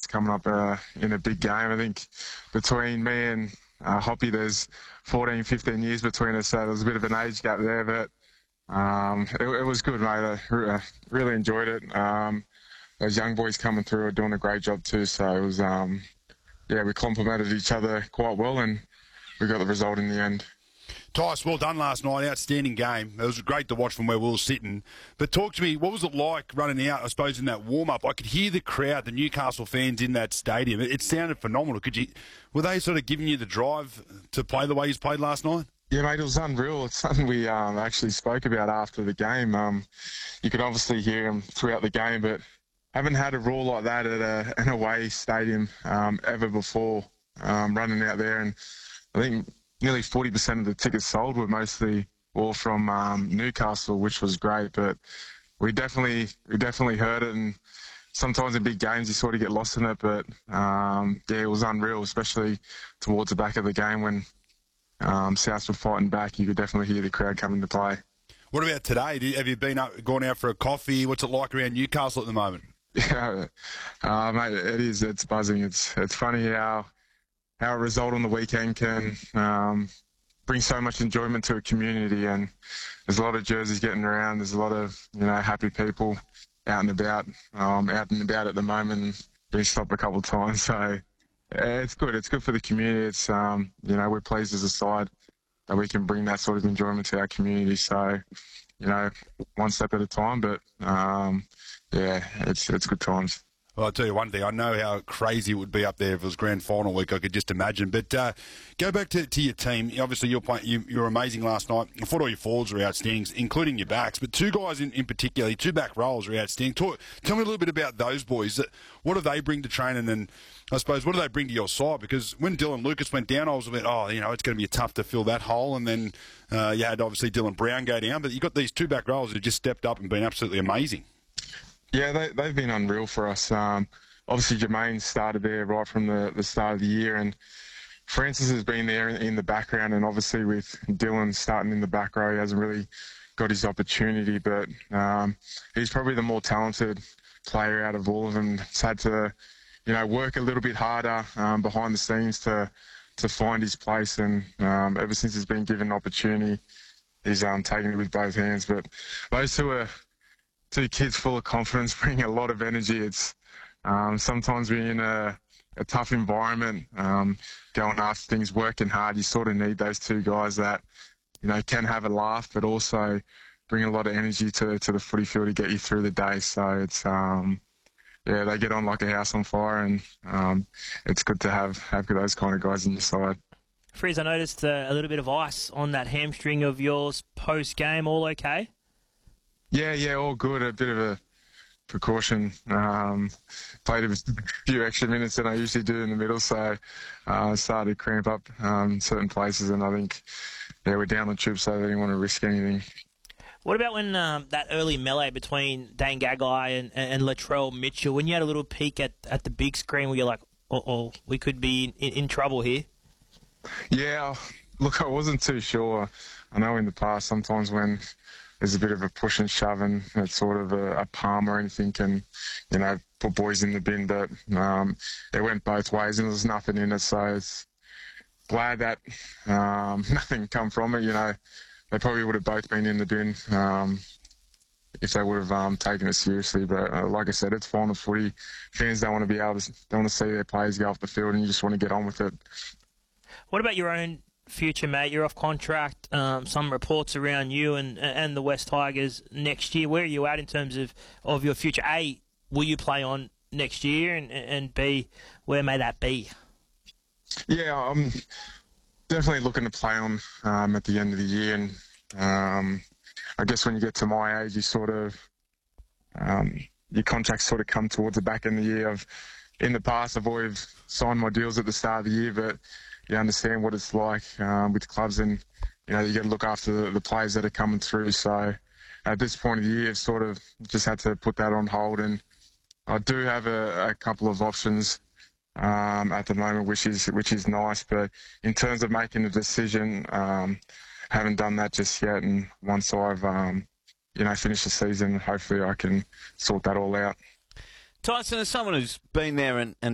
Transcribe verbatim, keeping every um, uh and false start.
coming up uh, in a big game. I think between me and uh, Hoppy, there's fourteen, fifteen years between us, so there's a bit of an age gap there, but um, it, it was good, mate. I re- really enjoyed it. Um, those young boys coming through are doing a great job too, so it was, um, yeah, we complemented each other quite well, and we got the result in the end. Tice, well done last night. Outstanding game. It was great to watch from where we were sitting. But talk to me, what was it like running out, I suppose, in that warm-up? I could hear the crowd, the Newcastle fans in that stadium. It, it sounded phenomenal. Could you? Were they sort of giving you the drive to play the way you played last night? Yeah, mate, it was unreal. It's something we um, actually spoke about after the game. Um, you could obviously hear them throughout the game, but haven't had a roar like that at a, an away stadium um, ever before, um, running out there. And I think nearly forty percent of the tickets sold were mostly all from um, Newcastle, which was great. But we definitely we definitely heard it, and sometimes in big games you sort of get lost in it. But um, yeah, it was unreal, especially towards the back of the game when um, Souths were fighting back. You could definitely hear the crowd coming to play. What about today? Have you been up, gone out for a coffee? What's it like around Newcastle at the moment? Yeah, uh, mate, it is. It's buzzing. It's it's funny how. how a result on the weekend can um, bring so much enjoyment to a community, and there's a lot of jerseys getting around. There's a lot of, you know, happy people out and about, um, out and about at the moment, and been stopped a couple of times. So yeah, it's good. It's good for the community. It's, um, you know, we're pleased as a side that we can bring that sort of enjoyment to our community. So, you know, one step at a time, but um, yeah, it's it's good times. Well, I'll tell you one thing. I know how crazy it would be up there if it was grand final week. I could just imagine. But uh, go back to, to your team. Obviously, you're playing, you, you were amazing last night. I thought all your forwards were outstanding, including your backs. But two guys in, in particular, two back rows are outstanding. Talk, tell me a little bit about those boys. What do they bring to training? And I suppose, what do they bring to your side? Because when Dylan Lucas went down, I was a bit, oh, you know, it's going to be tough to fill that hole. And then uh, you had, obviously, Dylan Brown go down. But you've got these two back rows who just stepped up and been absolutely amazing. Yeah, they, they've been unreal for us. Um, obviously, Jermaine started there right from the, the start of the year, and Francis has been there in, in the background, and obviously with Dylan starting in the back row, he hasn't really got his opportunity, but um, he's probably the more talented player out of all of them. He's had to, you know, work a little bit harder um, behind the scenes to to find his place, and um, ever since he's been given an opportunity, he's um, taken it with both hands. But those two are two kids full of confidence, bring a lot of energy. It's um, sometimes we're in a, a tough environment, um, going after things, working hard. You sort of need those two guys that, you know, can have a laugh, but also bring a lot of energy to to the footy field to get you through the day. So it's um, yeah, they get on like a house on fire, and um, it's good to have have those kind of guys in your side. Frizz, I noticed uh, a little bit of ice on that hamstring of yours post game. All okay? Yeah, yeah, all good. A bit of a precaution. Um, played a few extra minutes than I usually do in the middle, so I uh, started to cramp up um, in certain places, and I think, yeah, we're down the tube, so they didn't want to risk anything. What about when um, that early melee between Dane Gagai and, and Latrell Mitchell, when you had a little peek at, at the big screen where you're like, uh-oh, we could be in, in trouble here? Yeah, look, I wasn't too sure. I know in the past sometimes when there's a bit of a push and shove and it's sort of a, a palm or anything can, you know, put boys in the bin, but um, it went both ways and there was nothing in it, so it's glad that um, nothing come from it. You know, they probably would have both been in the bin um, if they would have um, taken it seriously, but uh, like I said, it's final footy. Fans don't want to be able to, don't want to see their players go off the field, and you just want to get on with it. What about your own future, mate? You're off contract. Um, some reports around you and and the West Tigers next year. Where are you at in terms of, of your future? A, will you play on next year? And, and B, where may that be? Yeah, I'm definitely looking to play on um, at the end of the year. And um, I guess when you get to my age, you sort of, um, your contracts sort of come towards the back end of the year. I've, in the past, I've always signed my deals at the start of the year, but you understand what it's like um, with clubs, and you know you got to look after the, the players that are coming through. So at this point of the year, I've sort of just had to put that on hold, and I do have a, a couple of options um, at the moment, which is which is nice. But in terms of making a decision, um, haven't done that just yet. And once I've um, you know finished the season, hopefully I can sort that all out. Tyson, as someone who's been there and, and